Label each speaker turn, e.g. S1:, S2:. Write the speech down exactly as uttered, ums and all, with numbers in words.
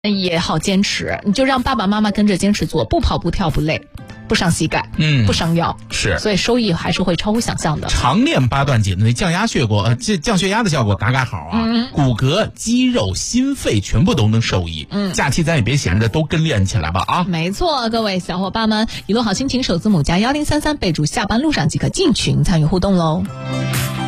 S1: 也好坚持，你就让爸爸妈妈跟着坚持做，不跑不跳不累，不伤膝盖，
S2: 嗯，
S1: 不伤腰，
S2: 是，
S1: 所以收益还是会超乎想象的。
S2: 常练八段锦，那降压血果，呃，这降血压的效果嘎嘎好啊，嗯、骨骼、肌肉、心肺全部都能受益。嗯，假期咱也别闲着，都跟练起来吧啊！
S1: 没错，各位小伙伴们，一路好心情首字母加幺零三三，备注下班路上即可进群参与互动喽。